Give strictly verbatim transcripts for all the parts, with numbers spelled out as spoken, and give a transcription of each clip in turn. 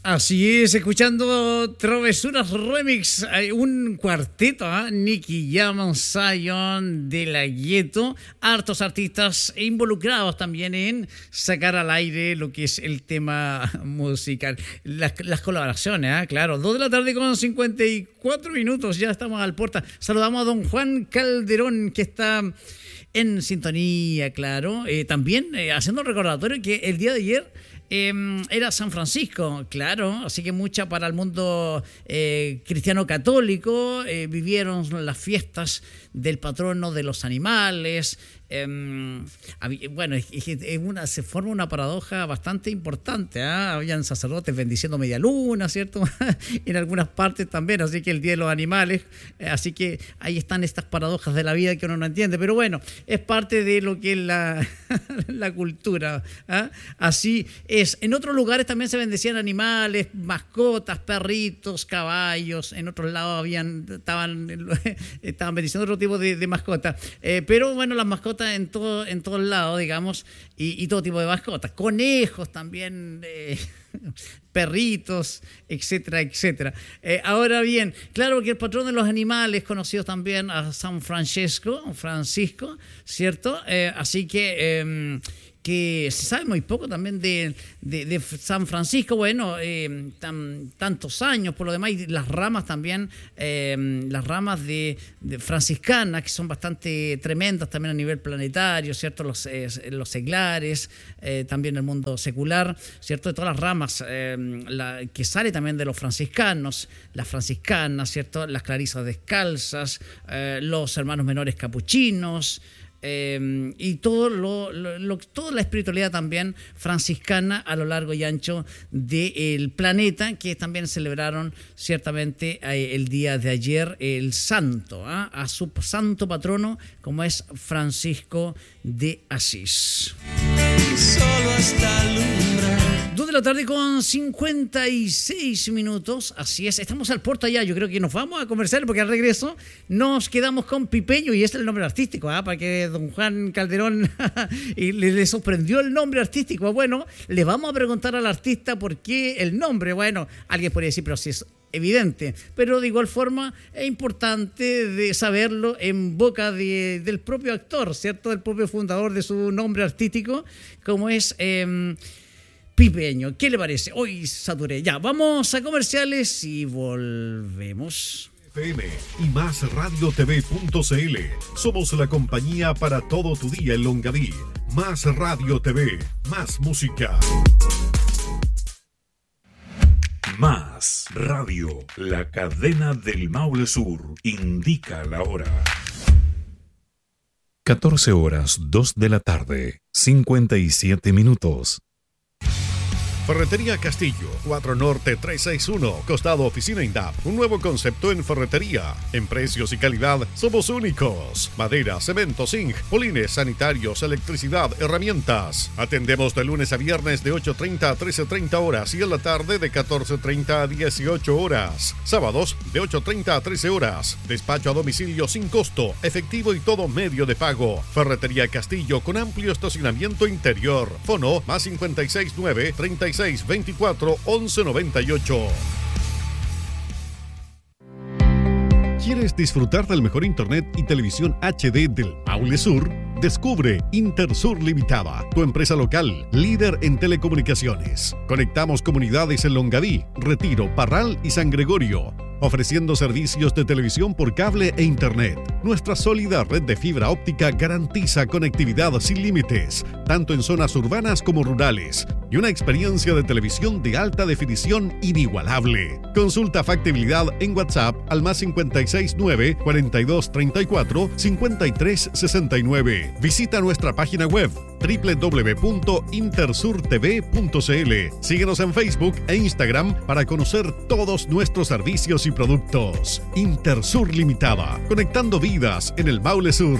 Así es, escuchando Travesuras Remix, hay un cuarteto, ¿eh? Nicky Jam, Zion, De La Ghetto, hartos artistas involucrados también en sacar al aire lo que es el tema musical. Las, las colaboraciones, ¿eh? Claro, dos de la tarde con cincuenta y cuatro minutos, ya estamos al puerta. Saludamos a don Juan Calderón, que está en sintonía, claro. Eh, también eh, haciendo un recordatorio que el día de ayer Eh, era San Francisco, claro, así que mucha para el mundo eh, cristiano católico, eh, vivieron las fiestas del patrono de los animales. Eh, bueno, es, es una, se forma una paradoja bastante importante, ¿eh? Habían sacerdotes bendiciendo media luna, ¿cierto? En algunas partes también, así que el Día de los Animales, eh, así que ahí están estas paradojas de la vida que uno no entiende, pero bueno, es parte de lo que es la, la cultura, ¿eh? Así es. En otros lugares también se bendecían animales, mascotas, perritos, caballos, en otros lados habían, estaban, estaban bendiciendo otro tipo de, de mascotas, eh, pero bueno, las mascotas en todo, en todos lados, digamos, y, y todo tipo de mascotas, conejos también, eh, perritos, etcétera, etcétera. Eh, ahora bien, claro que el patrón de los animales, conocido también a San Francisco, Francisco, ¿cierto? Eh, así que eh, que se sabe muy poco también de, de, de San Francisco, bueno, eh, tan, tantos años, por lo demás, y las ramas también, eh, las ramas de, de franciscanas, que son bastante tremendas también a nivel planetario, ¿cierto? Los, eh, los seglares, eh, también el mundo secular, ¿cierto? De todas las ramas eh, la, que sale también de los franciscanos, las franciscanas, ¿cierto? Las clarisas descalzas, eh, los hermanos menores capuchinos, Eh, y todo lo, lo, lo, toda la espiritualidad también franciscana a lo largo y ancho del planeta, que también celebraron ciertamente eh, el día de ayer el santo, ¿eh? A su santo patrono, como es Francisco de Asís. Solo hasta alumbrar. Dos de la tarde con cincuenta y seis minutos, así es, estamos al puerto ya, yo creo que nos vamos a conversar porque al regreso nos quedamos con Pipeño, y este es el nombre artístico, ¿eh? Para que don Juan Calderón y le, le sorprendió el nombre artístico. Bueno, le vamos a preguntar al artista por qué el nombre. Bueno, alguien podría decir, pero si es evidente, pero de igual forma es importante de saberlo en boca de, del propio actor, ¿cierto? Del propio fundador de su nombre artístico, como es eh, Pipeño. ¿Qué le parece? Hoy saturé. Ya, vamos a comerciales y volvemos. F M y más radio t v punto c l. Somos la compañía para todo tu día en Longaví. Más Radio T V, más música. Más Radio, la cadena del Maule Sur, indica la hora. catorce horas, dos de la tarde, cincuenta y siete minutos. Ferretería Castillo, cuatro Norte trescientos sesenta y uno, costado Oficina INDAP. Un nuevo concepto en ferretería. En precios y calidad somos únicos. Madera, cemento, zinc, polines, sanitarios, electricidad, herramientas. Atendemos de lunes a viernes de ocho treinta a trece treinta horas y en la tarde de catorce treinta a dieciocho horas. Sábados de ocho treinta a trece horas. Despacho a domicilio sin costo, efectivo y todo medio de pago. Ferretería Castillo con amplio estacionamiento interior. Fono más cincuenta y seis nueve, treinta y seis veinticuatro, once noventa y ocho. ¿Quieres disfrutar del mejor internet y televisión H D del Maule Sur? Descubre Intersur Limitada, tu empresa local, líder en telecomunicaciones. Conectamos comunidades en Longaví, Retiro, Parral y San Gregorio, ofreciendo servicios de televisión por cable e internet. Nuestra sólida red de fibra óptica garantiza conectividad sin límites, tanto en zonas urbanas como rurales, y una experiencia de televisión de alta definición inigualable. Consulta factibilidad en WhatsApp al más cincuenta y seis nueve, cuarenta y dos treinta y cuatro, cincuenta y tres sesenta y nueve. Visita nuestra página web doble u doble u doble u punto intersur t v punto c l. Síguenos en Facebook e Instagram para conocer todos nuestros servicios y productos. Intersur Limitada, conectando vidas en el Maule Sur.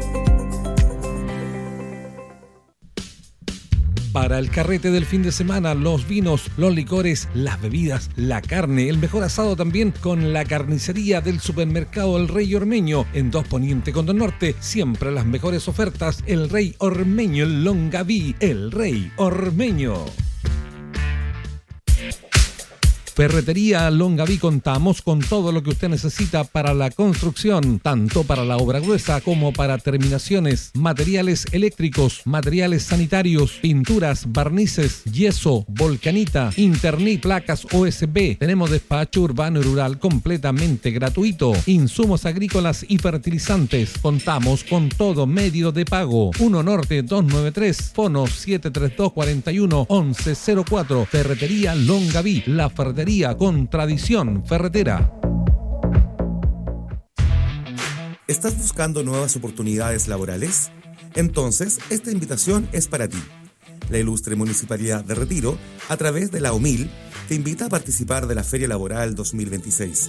Para el carrete del fin de semana, los vinos, los licores, las bebidas, la carne, el mejor asado también con la carnicería del supermercado El Rey Ormeño en dos Poniente con Don Norte. Siempre las mejores ofertas. El Rey Ormeño en Longaví. El Rey Ormeño. Ferretería Longaví, contamos con todo lo que usted necesita para la construcción, tanto para la obra gruesa como para terminaciones, materiales eléctricos, materiales sanitarios, pinturas, barnices, yeso, volcanita, internet, placas U S B. Tenemos despacho urbano y rural completamente gratuito. Insumos agrícolas y fertilizantes. Contamos con todo medio de pago. uno Norte doscientos noventa y tres, fono siete tres dos, cuatro uno, once cero cuatro. Ferretería Longaví, la ferretería con tradición ferretera. ¿Estás buscando nuevas oportunidades laborales? Entonces, esta invitación es para ti. La ilustre Municipalidad de Retiro, a través de la O M I L, te invita a participar de la Feria Laboral dos mil veintiséis.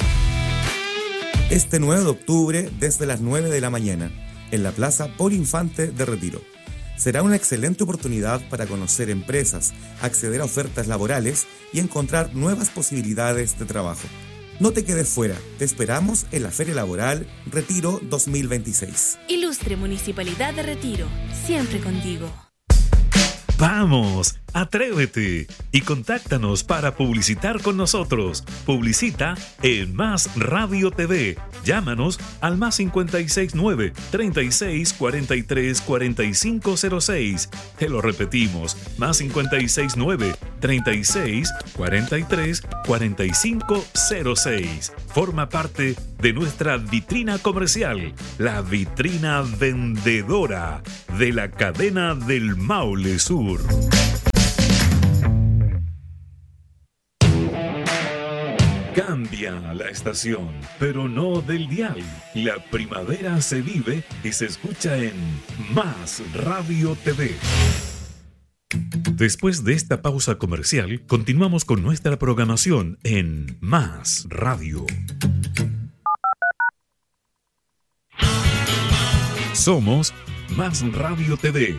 Este nueve de octubre, desde las nueve de la mañana, en la Plaza Polo Infante de Retiro. Será una excelente oportunidad para conocer empresas, acceder a ofertas laborales y encontrar nuevas posibilidades de trabajo. No te quedes fuera, te esperamos en la Feria Laboral Retiro dos mil veintiséis. Ilustre Municipalidad de Retiro, siempre contigo. ¡Vamos! ¡Atrévete! Y contáctanos para publicitar con nosotros. Publicita en Más Radio T V. Llámanos al más cinco seis nueve, treinta y seis, cuarenta y tres, cuarenta y cinco cero seis. Te lo repetimos, más cinco seis nueve, treinta y seis, cuarenta y tres, cuarenta y cinco cero seis. Forma parte de nuestra vitrina comercial, la vitrina vendedora de la cadena del Maule Sur. Cambia la estación, pero no del dial. La primavera se vive y se escucha en Más Radio T V. Después de esta pausa comercial, continuamos con nuestra programación en Más Radio. Somos Más Radio T V.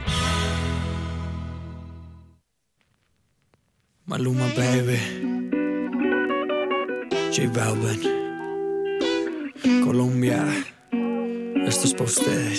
Maluma, baby. J Balvin. Colombia. Esto es para ustedes.